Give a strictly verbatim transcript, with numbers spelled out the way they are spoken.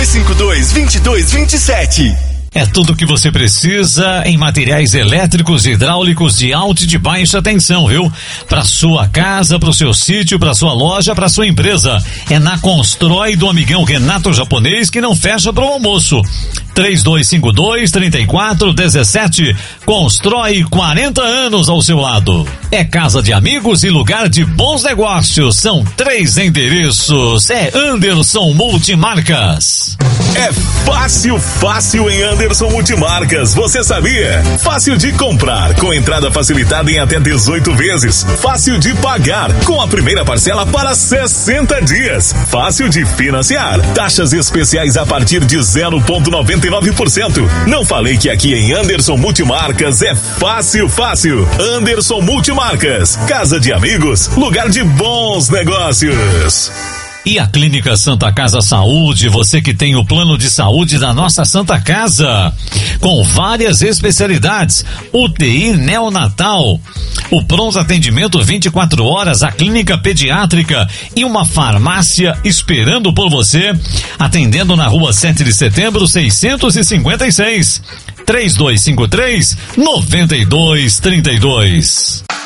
dois cinco dois, dois dois dois sete. É tudo o que você precisa em materiais elétricos e hidráulicos de alta e de baixa tensão, viu? Para sua casa, para o seu sítio, para sua loja, para sua empresa. É na Constrói do amigão Renato Japonês que não fecha para o almoço. três dois cinco dois, três quatro um sete. Constrói quarenta anos ao seu lado. É casa de amigos e lugar de bons negócios. São três endereços. É Anderson Multimarcas. É fácil, fácil em Anderson Multimarcas. Você sabia? Fácil de comprar, com entrada facilitada em até dezoito vezes. Fácil de pagar, com a primeira parcela para sessenta dias. Fácil de financiar. Taxas especiais a partir de zero vírgula noventa e nove por cento. Não falei que aqui em Anderson Multimarcas é fácil, fácil. Anderson Multimarcas. Casa de amigos, lugar de bons negócios. E a Clínica Santa Casa Saúde, você que tem o plano de saúde da nossa Santa Casa, com várias especialidades, U T I neonatal, o pronto atendimento vinte e quatro horas, a clínica pediátrica e uma farmácia esperando por você, atendendo na rua sete de setembro, seiscentos e cinquenta e seis, três dois cinco três, nove dois três dois.